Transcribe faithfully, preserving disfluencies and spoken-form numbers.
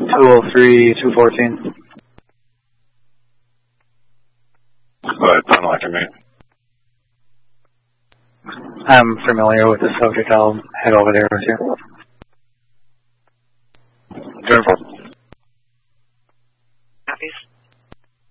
two oh three, two fourteen. Go ahead, final after me. I'm familiar with the subject. I'll head over there with you.